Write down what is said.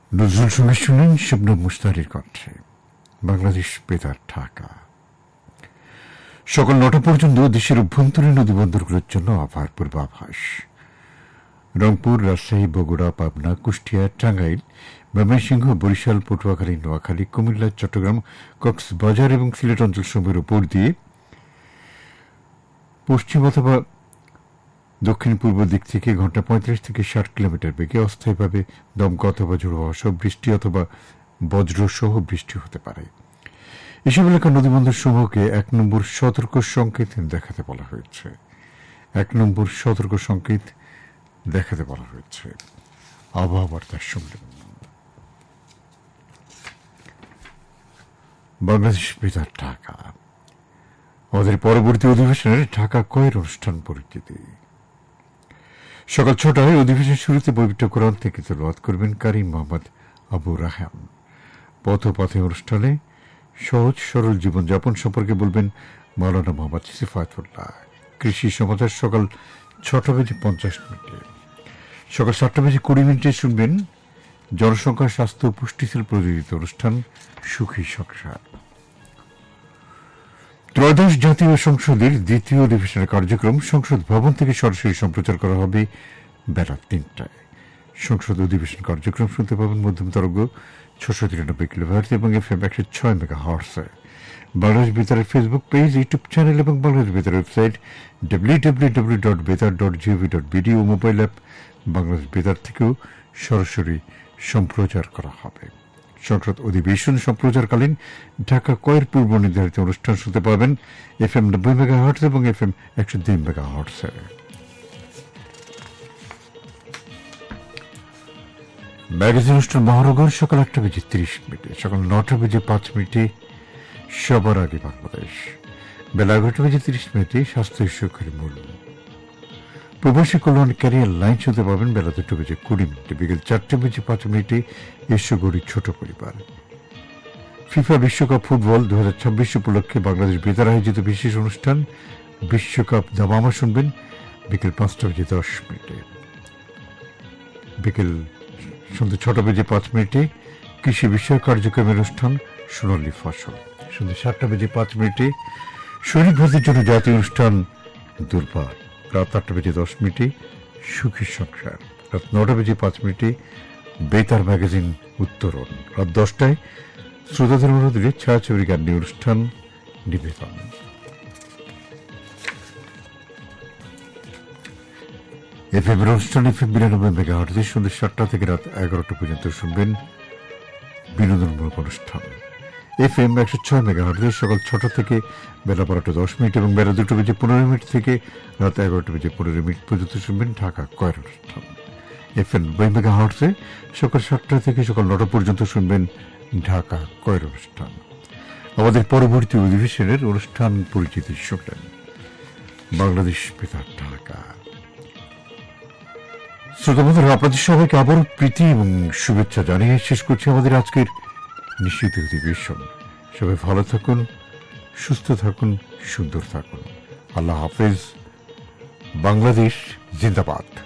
নজরুল সঙ্গীত শুনেন শবনম মুস্তারির কণ্ঠে। বাংলাদেশ বেতার ঢাকা। সকাল ৯টা পর্যন্ত দেশের অভ্যন্তরীণ নদীবন্দরগুলোর জন্য আবহাওয়ার পূর্বাভাস। রংপুর, রাজশাহী, বগুড়া, পাবনা, কুষ্টিয়া, টাঙ্গাইল, ময়মনসিংহ, বরিশাল, পটুয়াখালী, নোয়াখালী, কুমিল্লা, চট্টগ্রাম, কক্সবাজার এবং সিলেট অঞ্চলসমূহের উপর দিয়ে পশ্চিম অথবা দক্ষিণ পূর্ব দিক থেকে ঘন্টা ৩৫ থেকে ৬০ কিলোমিটার বেগে অস্থায়ীভাবে দমকা অথবা ঝোড়ো হাওয়া সহ বৃষ্টি অথবা বজ্রসহ বৃষ্টি হতে পারে। এসব এলাকার নদীবন্দর সমূহকে ১ নম্বর সতর্ক সংকেত দেখাতে বলা হয়েছে। ১ নম্বর সতর্ক সংকেত দেখাতে বলা হয়েছে। আবহাওয়া বার্তা শুনলেন। বাংলাদেশ বেতার ঢাকা। আমাদের পরবর্তী অধিবেশনের ঢাকা কয়ের অনুষ্ঠান পরিচিতি। সকাল ৬টায় অধিবেশন শুরুতে পবিত্র কোরআন থেকে তেলাওয়াত করবেন কারি মোহাম্মদ আবু রাহাম। পথে অনুষ্ঠানে সহজ সরল জীবনযাপন সম্পর্কে বলবেন মাওলানা মোহাম্মদ সিফাতুল্লাহ। কৃষি সমাচার সকাল ৬টা বেজে ৫০ মিনিটে। সকাল ৭টা বেজে ২০ মিনিটে শুনবেন জনসংখ্যা, স্বাস্থ্য ও পুষ্টিশীল প্রযোজিত অনুষ্ঠান সুখী সংসার। ত্রয়োদশ জাতীয় সংসদের দ্বিতীয় অধিবেশনের কার্যক্রম সংসদ ভবন থেকে সরাসরি সম্প্রচার করা হবে বেলা ৩টায়। সংসদ অধিবেশন কার্যক্রম শুনতে পাবেন মধ্যম তরঙ্গ ৬৯৩ কিলোহার্টজ এবং FM ১০৬ মেগাহার্টজে। Bangladesh বেতারের Facebook page, YouTube channel এবং বাংলাদেশ বেতার ওয়েবসাইট www.betar.gov.bd ও মোবাইল অ্যাপ বাংলাদেশ বেতার থেকেও সরাসরি সম্প্রচার করা হবে। সংসদ অধিবেশন সম্প্রচারকালীন ঢাকা কয়ের পূর্ব নির্ধারিত অনুষ্ঠান শুনতে পাবেন FM ৯০ মেগাহার্টজ এবং FM ১০২ মেগাহার্টজে। ম্যাগাজিন অনুষ্ঠান মহানগর সকাল ৮টা বেজে ৩০ মিনিটে। সকাল ৯টা বেজে ৫ মিনিটে সবার আগে বাংলাদেশ। বেলা ১১টা বেজে ৩০ মিনিটে স্বাস্থ্য সুরক্ষার মূল। প্রবাসী কল্যাণ ক্যারিয়ার লাইন শুনতে পাবেন বেলা ২টা বেজে ২০ মিনিটে। বিকেল ৪টা বেজে ৫ মিনিটে এসো গড়ি ছোট পরিবার। ফিফা বিশ্বকাপ ফুটবল ২০২৬ উপলক্ষে বাংলাদেশ বেতার আয়োজিত বিশেষ অনুষ্ঠান বিশ্বকাপ দামামা শুনবেন বিকেল ৫টা বেজে ১০ মিনিটে। বিকেল সন্ধ্যা ৬টা বেজে ৫ মিনিটে কৃষি বিষয়ক কার্যক্রমের অনুষ্ঠান সোনালী ফসল। সন্ধ্যা ৭টা বেজে ৫ মিনিটে শহীদ ভারতের জন্য জাতীয় অনুষ্ঠান দুর্বার। রাত ৮টা বেজে ১০ মিনিটে সুখী সংসার। রাত ৯টা বেজে ৫ মিনিটে বেতার ম্যাগাজিন উত্তরণ। রাত ১০টায় শ্রোতাদের অনুরোধে ছায়াছবি গান নিয়ে অনুষ্ঠান নিবেদন। FM এর অনুষ্ঠান FM ৯২ মেগাহার্টজে। সন্ধ্যা ৭টা থেকে রাত ১১টা পর্যন্ত শুনবেন বিনোদনমূলক অনুষ্ঠান FM ১০৬ মেগাহার্টজে। সকাল ৬টা থেকে বেলা ১২টা ১০ মিনিট এবং বেলা ২টা বেজে ১৫ মিনিট থেকে রাত ১১টা বেজে ১৫ মিনিট পর্যন্ত শুনবেন ঢাকা কয়ের অনুষ্ঠান FM ৯০ মেগাহার্টজে। সকাল ৭টা থেকে সকাল ৯টা পর্যন্ত শুনবেন ঢাকা কয়ের অনুষ্ঠান। আমাদের পরবর্তী অধিবেশনের অনুষ্ঠান পরিচিতি শুনলেন। বাংলাদেশ বেতার ঢাকা। শ্রোতাবন্ধুরা, আপনাদের সবাইকে আবারও প্রীতি এবং শুভেচ্ছা জানিয়ে শেষ করছি আমাদের আজকের নিশ্চিত অধিবেশন। সবাই ভালো থাকুন, সুস্থ থাকুন, সুন্দর থাকুন। আল্লাহ হাফেজ। বাংলাদেশ জিন্দাবাদ।